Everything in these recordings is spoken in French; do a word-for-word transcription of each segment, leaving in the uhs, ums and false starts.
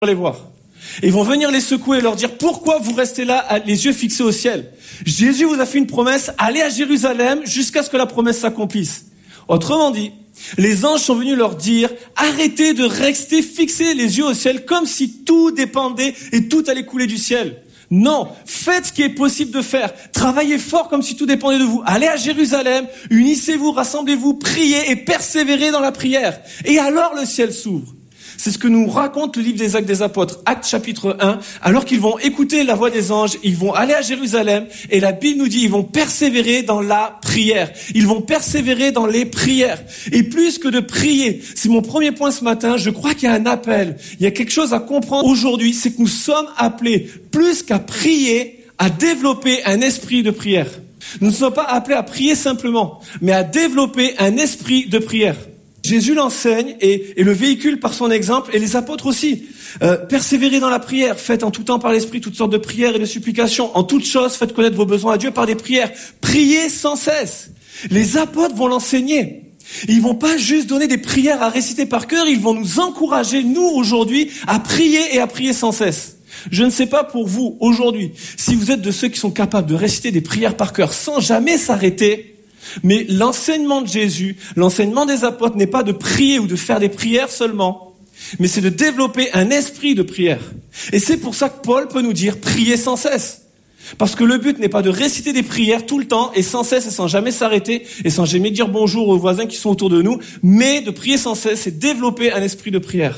les voir. Et ils vont venir les secouer et leur dire, pourquoi vous restez là, les yeux fixés au ciel? Jésus vous a fait une promesse, allez à Jérusalem jusqu'à ce que la promesse s'accomplisse. Autrement dit, les anges sont venus leur dire, arrêtez de rester fixés les yeux au ciel comme si tout dépendait et tout allait couler du ciel. Non, faites ce qui est possible de faire. Travaillez fort comme si tout dépendait de vous. Allez à Jérusalem, unissez-vous, rassemblez-vous, priez et persévérez dans la prière. Et alors le ciel s'ouvre. C'est ce que nous raconte le livre des Actes des Apôtres, Actes chapitre un. Alors qu'ils vont écouter la voix des anges, ils vont aller à Jérusalem et la Bible nous dit ils vont persévérer dans la prière. Ils vont persévérer dans les prières. Et plus que de prier, c'est mon premier point ce matin, je crois qu'il y a un appel. Il y a quelque chose à comprendre aujourd'hui, c'est que nous sommes appelés plus qu'à prier, à développer un esprit de prière. Nous ne sommes pas appelés à prier simplement, mais à développer un esprit de prière. Jésus l'enseigne et, et le véhicule par son exemple, et les apôtres aussi. Euh, persévérez dans la prière, faites en tout temps par l'esprit toutes sortes de prières et de supplications. En toutes choses, faites connaître vos besoins à Dieu par des prières. Priez sans cesse. Les apôtres vont l'enseigner. Ils vont pas juste donner des prières à réciter par cœur, ils vont nous encourager, nous, aujourd'hui, à prier et à prier sans cesse. Je ne sais pas pour vous, aujourd'hui, si vous êtes de ceux qui sont capables de réciter des prières par cœur sans jamais s'arrêter. Mais l'enseignement de Jésus, l'enseignement des apôtres n'est pas de prier ou de faire des prières seulement, mais c'est de développer un esprit de prière. Et c'est pour ça que Paul peut nous dire prier sans cesse. Parce que le but n'est pas de réciter des prières tout le temps et sans cesse et sans jamais s'arrêter et sans jamais dire bonjour aux voisins qui sont autour de nous, mais de prier sans cesse et développer un esprit de prière.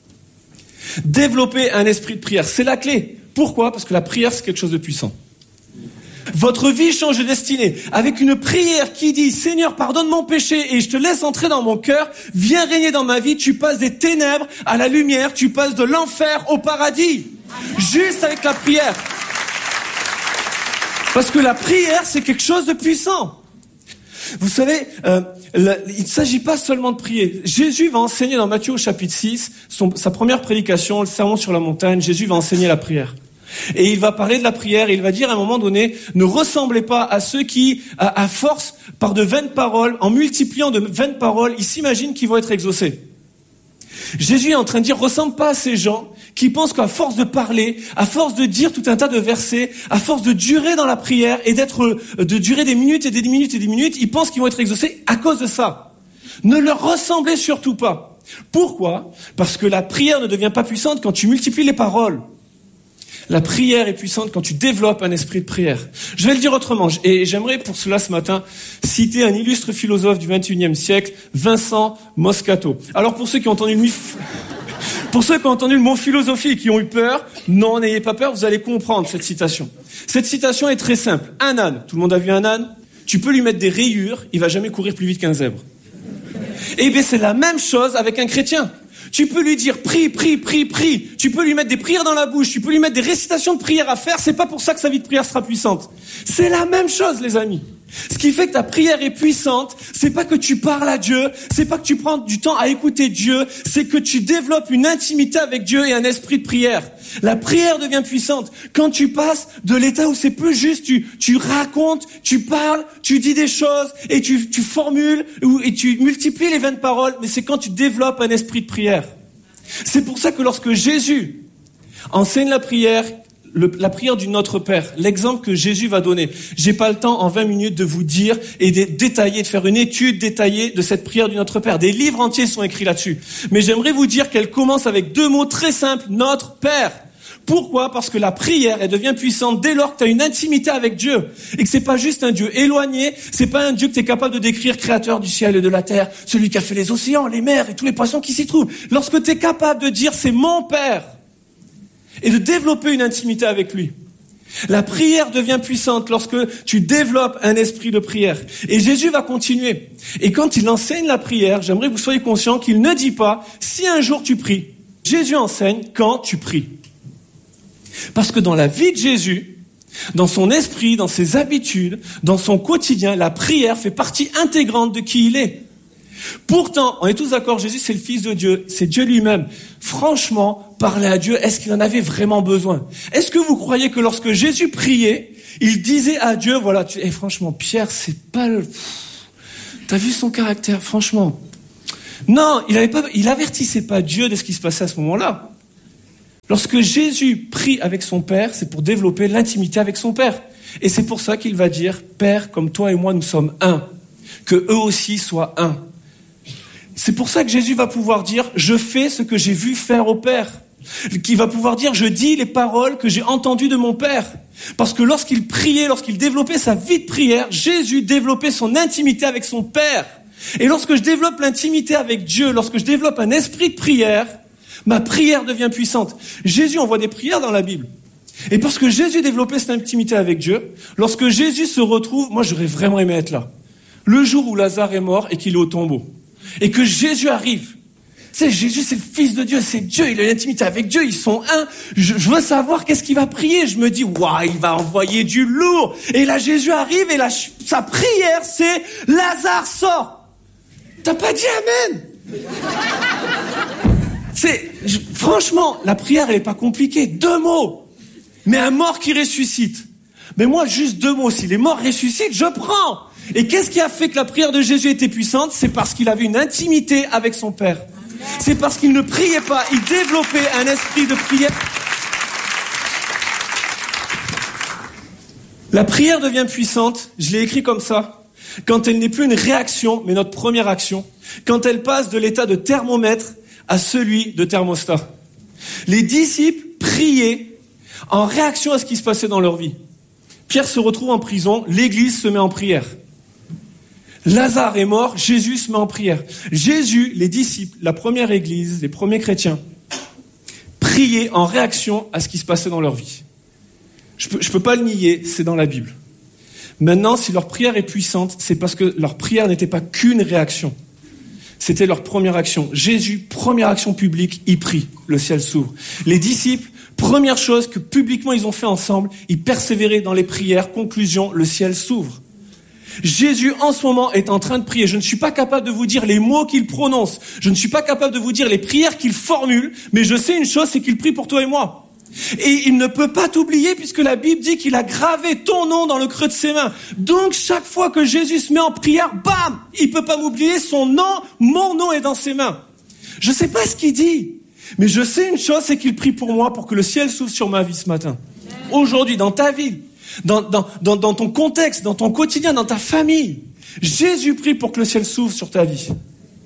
Développer un esprit de prière, c'est la clé. Pourquoi ? Parce que la prière, c'est quelque chose de puissant. Votre vie change de destinée. Avec une prière qui dit « Seigneur, pardonne mon péché et je te laisse entrer dans mon cœur, viens régner dans ma vie, tu passes des ténèbres à la lumière, tu passes de l'enfer au paradis. » Juste avec la prière. Parce que la prière, c'est quelque chose de puissant. Vous savez, euh, la, il ne s'agit pas seulement de prier. Jésus va enseigner dans Matthieu au chapitre six, son, sa première prédication, le sermon sur la montagne, Jésus va enseigner la prière. Et il va parler de la prière et il va dire à un moment donné, ne ressemblez pas à ceux qui, à, à force, par de vaines paroles, en multipliant de vaines paroles, ils s'imaginent qu'ils vont être exaucés. Jésus est en train de dire, ressemble pas à ces gens qui pensent qu'à force de parler, à force de dire tout un tas de versets, à force de durer dans la prière et d'être, de durer des minutes et des minutes et des minutes, ils pensent qu'ils vont être exaucés à cause de ça. Ne leur ressemblez surtout pas. Pourquoi ? Parce que la prière ne devient pas puissante quand tu multiplies les paroles. La prière est puissante quand tu développes un esprit de prière. Je vais le dire autrement, et j'aimerais pour cela ce matin citer un illustre philosophe du vingt et unième siècle, Vincent Moscato. Alors pour ceux qui ont entendu le, pour ceux qui ont entendu le mot philosophie et qui ont eu peur, non, n'ayez pas peur, vous allez comprendre cette citation. Cette citation est très simple. Un âne, tout le monde a vu un âne ? Tu peux lui mettre des rayures, il va jamais courir plus vite qu'un zèbre. Eh bien c'est la même chose avec un chrétien. Tu peux lui dire prie, prie, prie, prie. Tu peux lui mettre des prières dans la bouche. Tu peux lui mettre des récitations de prières à faire. C'est pas pour ça que sa vie de prière sera puissante. C'est la même chose, les amis. Ce qui fait que ta prière est puissante, c'est pas que tu parles à Dieu, c'est pas que tu prends du temps à écouter Dieu, c'est que tu développes une intimité avec Dieu et un esprit de prière. La prière devient puissante quand tu passes de l'état où c'est peu juste, tu, tu racontes, tu parles, tu dis des choses et tu, tu formules et tu multiplies les vaines paroles, mais c'est quand tu développes un esprit de prière. C'est pour ça que lorsque Jésus enseigne la prière, Le, la prière du Notre Père, l'exemple que Jésus va donner. J'ai pas le temps en vingt minutes de vous dire et de détailler, de faire une étude détaillée de cette prière du Notre Père. Des livres entiers sont écrits là-dessus. Mais j'aimerais vous dire qu'elle commence avec deux mots très simples, Notre Père. Pourquoi ? Parce que la prière, elle devient puissante dès lors que tu as une intimité avec Dieu. Et que c'est pas juste un Dieu éloigné, c'est pas un Dieu que tu es capable de décrire, créateur du ciel et de la terre, celui qui a fait les océans, les mers et tous les poissons qui s'y trouvent. Lorsque tu es capable de dire c'est mon Père, et de développer une intimité avec lui. La prière devient puissante lorsque tu développes un esprit de prière. Et Jésus va continuer. Et quand il enseigne la prière, j'aimerais que vous soyez conscients qu'il ne dit pas « si un jour tu pries ». Jésus enseigne « quand tu pries ». Parce que dans la vie de Jésus, dans son esprit, dans ses habitudes, dans son quotidien, la prière fait partie intégrante de qui il est. Pourtant, on est tous d'accord, Jésus c'est le Fils de Dieu, c'est Dieu lui-même. Franchement, parler à Dieu, est-ce qu'il en avait vraiment besoin ? Est-ce que vous croyez que lorsque Jésus priait, il disait à Dieu, voilà, tu... hey, franchement, Pierre, c'est pas le... T'as vu son caractère, franchement ? Non, il avait pas, il avertissait pas Dieu de ce qui se passait à ce moment-là. Lorsque Jésus prie avec son Père, c'est pour développer l'intimité avec son Père. Et c'est pour ça qu'il va dire, Père, comme toi et moi, nous sommes un. Que eux aussi soient un. C'est pour ça que Jésus va pouvoir dire, je fais ce que j'ai vu faire au Père. Qu'il va pouvoir dire, je dis les paroles que j'ai entendues de mon Père. Parce que lorsqu'il priait, lorsqu'il développait sa vie de prière, Jésus développait son intimité avec son Père. Et lorsque je développe l'intimité avec Dieu, lorsque je développe un esprit de prière, ma prière devient puissante. Jésus envoie des prières dans la Bible. Et parce que Jésus développait cette intimité avec Dieu, lorsque Jésus se retrouve, moi j'aurais vraiment aimé être là. Le jour où Lazare est mort et qu'il est au tombeau. Et que Jésus arrive. Tu sais, Jésus c'est le Fils de Dieu, c'est Dieu, il a une intimité avec Dieu, ils sont un. Je, je veux savoir qu'est-ce qu'il va prier. Je me dis, waouh, il va envoyer du lourd. Et là Jésus arrive et là, sa prière c'est, Lazare sort. T'as pas dit amen? C'est, je, franchement, la prière, elle est pas compliquée. Deux mots. Mais un mort qui ressuscite. Mais moi, juste deux mots. Si les morts ressuscitent, je prends. Et qu'est-ce qui a fait que la prière de Jésus était puissante? C'est parce qu'il avait une intimité avec son Père. C'est parce qu'il ne priait pas. Il développait un esprit de prière. La prière devient puissante. Je l'ai écrit comme ça. Quand elle n'est plus une réaction, mais notre première action. Quand elle passe de l'état de thermomètre à celui de thermostat. Les disciples priaient en réaction à ce qui se passait dans leur vie. Pierre se retrouve en prison, l'église se met en prière. Lazare est mort, Jésus se met en prière. Jésus, les disciples, la première église, les premiers chrétiens, priaient en réaction à ce qui se passait dans leur vie. Je peux, je peux pas le nier, c'est dans la Bible. Maintenant, si leur prière est puissante, c'est parce que leur prière n'était pas qu'une réaction. C'était leur première action. Jésus, première action publique, il prie, le ciel s'ouvre. Les disciples, première chose que publiquement ils ont fait ensemble, ils persévéraient dans les prières, conclusion, le ciel s'ouvre. Jésus, en ce moment, est en train de prier. Je ne suis pas capable de vous dire les mots qu'il prononce. Je ne suis pas capable de vous dire les prières qu'il formule, mais je sais une chose, c'est qu'il prie pour toi et moi. Et il ne peut pas t'oublier puisque la Bible dit qu'il a gravé ton nom dans le creux de ses mains. Donc chaque fois que Jésus se met en prière, bam, il peut pas m'oublier, son nom, mon nom est dans ses mains. Je sais pas ce qu'il dit, mais je sais une chose, c'est qu'il prie pour moi pour que le ciel s'ouvre sur ma vie ce matin. Aujourd'hui, dans ta vie, dans, dans, dans, dans ton contexte, dans ton quotidien, dans ta famille, Jésus prie pour que le ciel s'ouvre sur ta vie.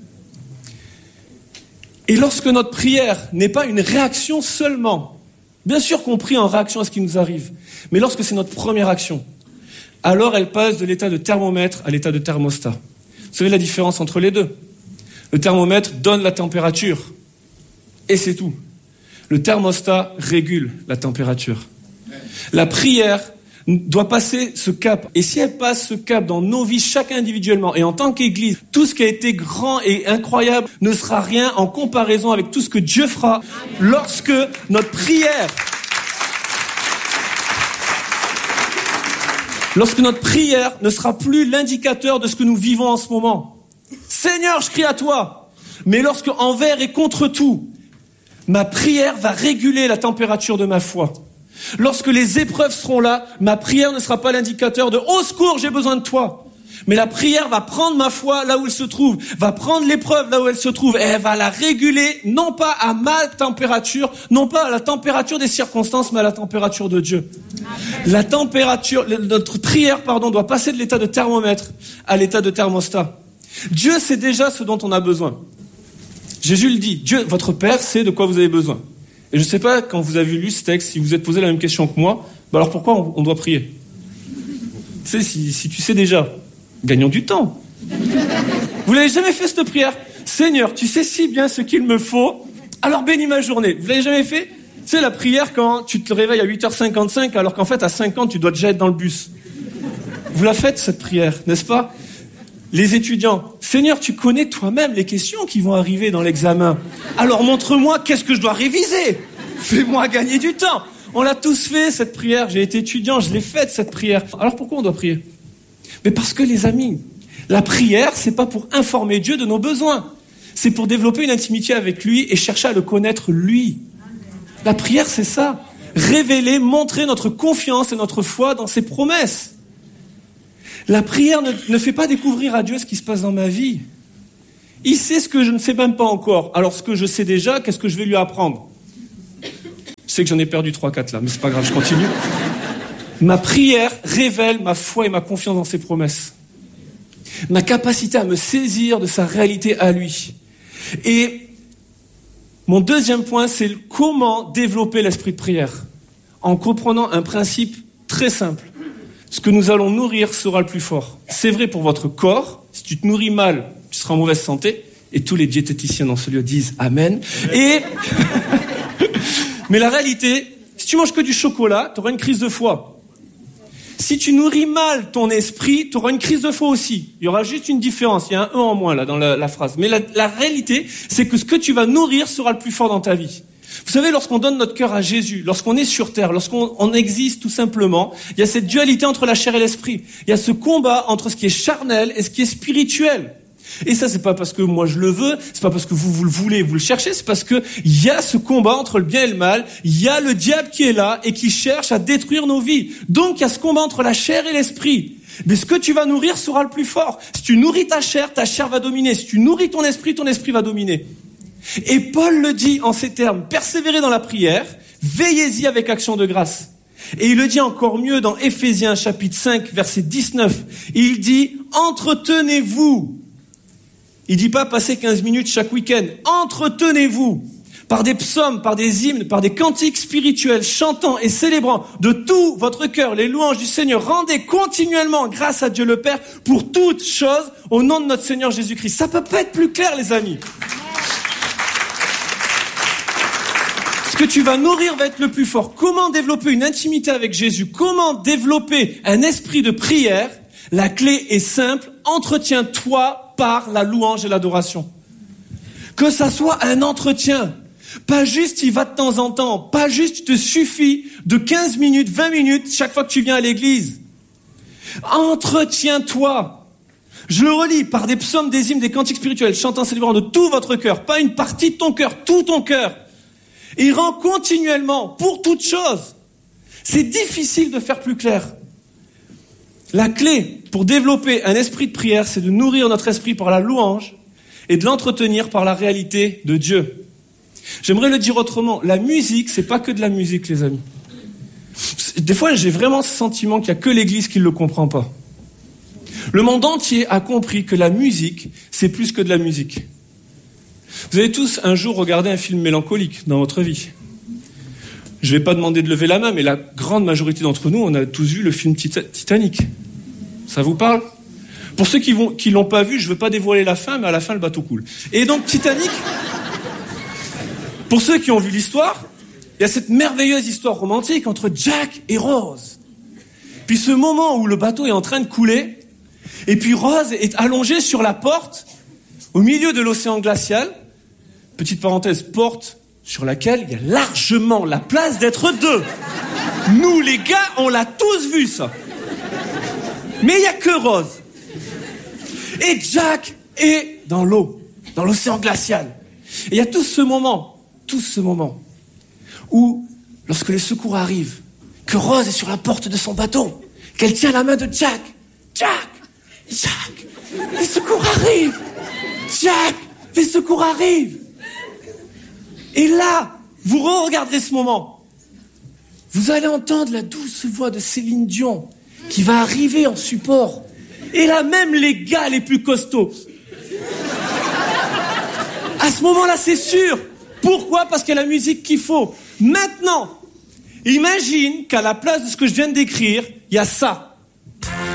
Et lorsque notre prière n'est pas une réaction seulement, bien sûr qu'on prie en réaction à ce qui nous arrive, mais lorsque c'est notre première action, alors elle passe de l'état de thermomètre à l'état de thermostat. Vous savez la différence entre les deux? Le thermomètre donne la température, et c'est tout. Le thermostat régule la température. La prière doit passer ce cap. Et si elle passe ce cap dans nos vies, chacun individuellement, et en tant qu'Église, tout ce qui a été grand et incroyable ne sera rien en comparaison avec tout ce que Dieu fera lorsque notre prière, lorsque notre prière ne sera plus l'indicateur de ce que nous vivons en ce moment. Seigneur, je crie à toi. Mais lorsque envers et contre tout, ma prière va réguler la température de ma foi. Lorsque les épreuves seront là, ma prière ne sera pas l'indicateur de « Au secours, j'ai besoin de toi !» Mais la prière va prendre ma foi là où elle se trouve, va prendre l'épreuve là où elle se trouve, et elle va la réguler, non pas à ma température, non pas à la température des circonstances, mais à la température de Dieu. La température, notre prière, pardon, doit passer de l'état de thermomètre à l'état de thermostat. Dieu sait déjà ce dont on a besoin. Jésus le dit, Dieu, votre Père sait de quoi vous avez besoin. Et je ne sais pas, quand vous avez lu ce texte, si vous êtes posé la même question que moi, bah alors pourquoi on, on doit prier? Tu sais, si, si tu sais déjà, gagnons du temps. Vous n'avez jamais fait cette prière? Seigneur, tu sais si bien ce qu'il me faut, alors bénis ma journée. Vous l'avez jamais fait? Tu sais, la prière quand tu te réveilles à huit heures cinquante-cinq, alors qu'en fait, à cinq ans, tu dois déjà être dans le bus. Vous la faites, cette prière, n'est-ce pas? Les étudiants, Seigneur, tu connais toi-même les questions qui vont arriver dans l'examen. Alors montre-moi qu'est-ce que je dois réviser. Fais-moi gagner du temps. On l'a tous fait, cette prière. J'ai été étudiant, je l'ai faite, cette prière. Alors pourquoi on doit prier? Mais parce que, les amis, la prière, c'est pas pour informer Dieu de nos besoins. C'est pour développer une intimité avec lui et chercher à le connaître lui. La prière, c'est ça. Révéler, montrer notre confiance et notre foi dans ses promesses. La prière ne, ne fait pas découvrir à Dieu ce qui se passe dans ma vie. Il sait ce que je ne sais même pas encore. Alors ce que je sais déjà, qu'est-ce que je vais lui apprendre? sais que j'en ai perdu trois quatre là, mais c'est pas grave, je continue. Ma prière révèle ma foi et ma confiance dans ses promesses. Ma capacité à me saisir de sa réalité à lui. Et mon deuxième point, c'est comment développer l'esprit de prière. En comprenant un principe très simple. Ce que nous allons nourrir sera le plus fort. C'est vrai pour votre corps. Si tu te nourris mal, tu seras en mauvaise santé. Et tous les diététiciens dans ce lieu disent Amen. Et mais la réalité, si tu manges que du chocolat, tu auras une crise de foie. Si tu nourris mal ton esprit, tu auras une crise de foie aussi. Il y aura juste une différence. Il y a un E en moins là dans la, la phrase. Mais la, la réalité, c'est que ce que tu vas nourrir sera le plus fort dans ta vie. Vous savez, lorsqu'on donne notre cœur à Jésus, lorsqu'on est sur terre, lorsqu'on on existe tout simplement, il y a cette dualité entre la chair et l'esprit. Il y a ce combat entre ce qui est charnel et ce qui est spirituel. Et ça, c'est pas parce que moi je le veux, c'est pas parce que vous, vous le voulez, vous le cherchez, c'est parce que il y a ce combat entre le bien et le mal, il y a le diable qui est là et qui cherche à détruire nos vies. Donc, il y a ce combat entre la chair et l'esprit. Mais ce que tu vas nourrir sera le plus fort. Si tu nourris ta chair, ta chair va dominer. Si tu nourris ton esprit, ton esprit va dominer. Et Paul le dit en ces termes, persévérez dans la prière, veillez-y avec action de grâce. Et il le dit encore mieux dans Éphésiens chapitre cinq, verset dix-neuf. Il dit, entretenez-vous. Il dit pas passer quinze minutes chaque week-end. Entretenez-vous par des psaumes, par des hymnes, par des cantiques spirituels, chantant et célébrant de tout votre cœur les louanges du Seigneur. Rendez continuellement grâce à Dieu le Père pour toutes choses au nom de notre Seigneur Jésus-Christ. Ça peut pas être plus clair, les amis. Ce que tu vas nourrir va être le plus fort. Comment développer une intimité avec Jésus? Comment développer un esprit de prière? La clé est simple. Entretiens-toi par la louange et l'adoration. Que ça soit un entretien. Pas juste il va de temps en temps. Pas juste il te suffit de quinze minutes, vingt minutes chaque fois que tu viens à l'église. Entretiens-toi. Je le relis par des psaumes, des hymnes, des cantiques spirituels, chantant, célébrant de tout votre cœur. Pas une partie de ton cœur, tout ton cœur. Et rend continuellement pour toute chose. C'est difficile de faire plus clair. La clé pour développer un esprit de prière, c'est de nourrir notre esprit par la louange et de l'entretenir par la réalité de Dieu. J'aimerais le dire autrement. La musique, c'est pas que de la musique, les amis. Des fois, j'ai vraiment ce sentiment qu'il y a que l'Église qui ne le comprend pas. Le monde entier a compris que la musique, c'est plus que de la musique. Vous avez tous un jour regardé un film mélancolique dans votre vie. Je ne vais pas demander de lever la main, mais la grande majorité d'entre nous, on a tous vu le film Titanic. Ça vous parle? Pour ceux qui vont, qui l'ont pas vu, je ne veux pas dévoiler la fin, mais à la fin, le bateau coule. Et donc, Titanic, pour ceux qui ont vu l'histoire, il y a cette merveilleuse histoire romantique entre Jack et Rose. Puis ce moment où le bateau est en train de couler, et puis Rose est allongée sur la porte, au milieu de l'océan glacial, petite parenthèse, porte sur laquelle il y a largement la place d'être deux. Nous, les gars, on l'a tous vu, ça. Mais il n'y a que Rose. Et Jack est dans l'eau, dans l'océan glacial. Et il y a tout ce moment, tout ce moment, où, lorsque les secours arrivent, que Rose est sur la porte de son bateau, qu'elle tient la main de Jack. Jack, Jack, les secours arrivent. Jack, les secours arrivent. Et là, vous re-regarderez ce moment. Vous allez entendre la douce voix de Céline Dion qui va arriver en support. Et là, même les gars les plus costauds. À ce moment-là, c'est sûr. Pourquoi? Parce qu'il y a la musique qu'il faut. Maintenant, imagine qu'à la place de ce que je viens de décrire, il y a ça.